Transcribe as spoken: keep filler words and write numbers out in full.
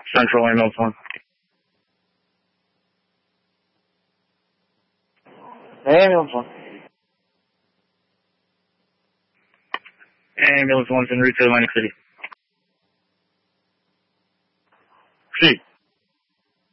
Central ambulance one. Ambulance one. Ambulance one's in route to Atlantic City. Proceed.